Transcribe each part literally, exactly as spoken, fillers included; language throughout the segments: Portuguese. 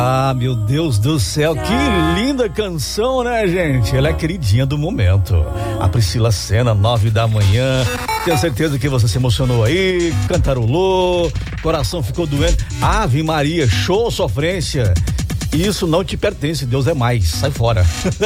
Ah, meu Deus do céu, que linda canção, né, gente? Ela é queridinha do momento. A Priscila Senna, nove da manhã. Tenho certeza que você se emocionou aí, cantarolou, coração ficou doendo. Ave Maria, show, sofrência. Isso não te pertence, Deus é mais, sai fora.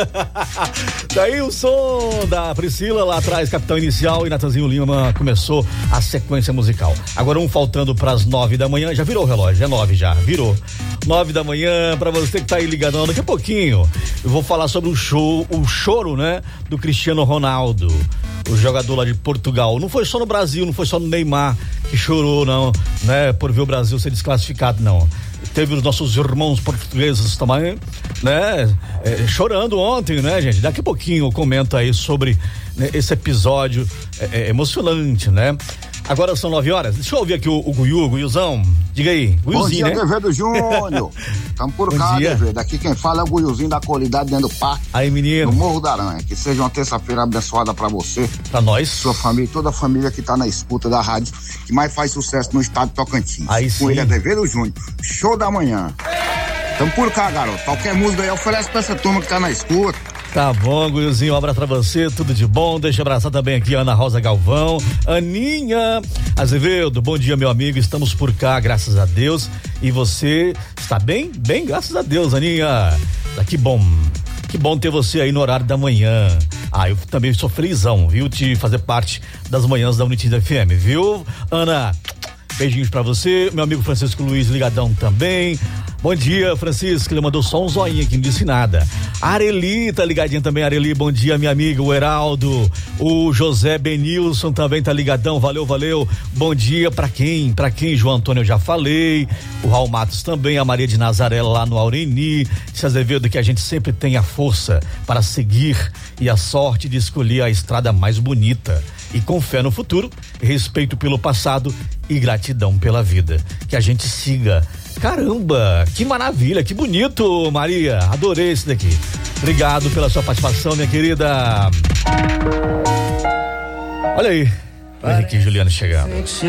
Daí o som da Priscila lá atrás, Capitão Inicial, e Natanzinho Lima começou a sequência musical. Agora um faltando para as nove da manhã, já virou o relógio, é nove já, virou. Nove da manhã, para você que tá aí ligadão, daqui a pouquinho eu vou falar sobre o show, o choro, né, do Cristiano Ronaldo, o jogador lá de Portugal. Não foi só no Brasil, não foi só no Neymar que chorou, não, né, por ver o Brasil ser desclassificado, não. Teve os nossos irmãos portugueses também, né, é, chorando ontem, né, gente? Daqui a pouquinho eu comento aí sobre, né, esse episódio é, é, emocionante, né? Agora são nove horas. Deixa eu ouvir aqui o, o Guiu, o Guiuzão. Diga aí, Guiuzinho, bom dia, né? Devedo Júnior. Tamo por Bom cá, dia. Devedo. Aqui quem fala é o Guiuzinho da qualidade dentro do parque. Aí, menino. No Morro da Aranha. Que seja uma terça-feira abençoada pra você. Pra nós. Sua família, toda a família que tá na escuta da rádio, que mais faz sucesso no estado de Tocantins. Aí sim. Com ele é Devedo Júnior. Show da manhã. Tamo por cá, garoto. Qualquer música aí oferece pra essa turma que tá na escuta. Tá bom, Guiuzinho, um abraço pra você, tudo de bom. Deixa eu abraçar também aqui a Ana Rosa Galvão, Aninha Azevedo, bom dia, meu amigo, estamos por cá, graças a Deus. E você está bem? Bem, graças a Deus, Aninha. Ah, que bom, que bom ter você aí no horário da manhã. Ah, eu também sou felizão, viu, de fazer parte das manhãs da Unitiz F M, viu, Ana? Beijinhos pra você, meu amigo Francisco Luiz ligadão também. Bom dia, Francisco, ele mandou só um zoinho aqui, não disse nada. Areli tá ligadinha também, Areli, bom dia, minha amiga, o Heraldo, o José Benilson também tá ligadão, valeu, valeu. Bom dia pra quem? Pra quem, João Antônio, eu já falei, o Raul Matos também, a Maria de Nazaré lá no Aureni, se Azevedo, que a gente sempre tem a força para seguir e a sorte de escolher a estrada mais bonita. E com fé no futuro, respeito pelo passado e gratidão pela vida. Que a gente siga. Caramba, que maravilha, que bonito, Maria. Adorei esse daqui. Obrigado pela sua participação, minha querida. Olha aí. Olha aqui, Juliana chegando.